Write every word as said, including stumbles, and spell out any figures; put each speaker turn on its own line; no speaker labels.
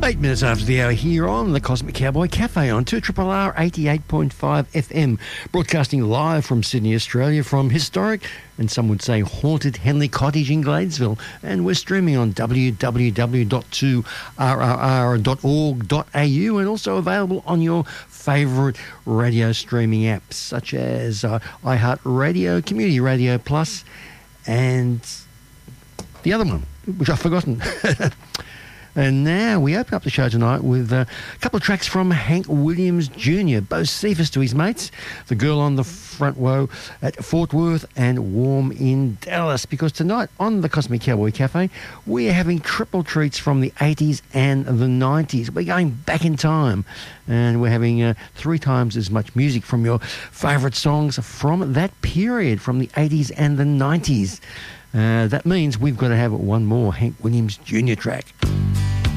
Eight minutes after the hour here on the Cosmic Cowboy Cafe on two R R R eighty-eight point five F M, broadcasting live from Sydney, Australia, from historic and some would say haunted Henley Cottage in Gladesville. And we're streaming on w w w dot two r r r dot org dot a u and also available on your favourite radio streaming apps such as uh, iHeartRadio, Community Radio Plus, and the other one, which I've forgotten. And now we open up the show tonight with a couple of tracks from Hank Williams Junior, Bo Cephas to his mates, The Girl on the Front Row at Fort Worth, and Warm in Dallas. Because tonight on the Cosmic Cowboy Cafe, we're having triple treats from the eighties and the nineties. We're going back in time, and we're having uh, three times as much music from your favourite songs from that period, from the eighties and the nineties. Uh, that means we've got to have one more Hank Williams Junior track.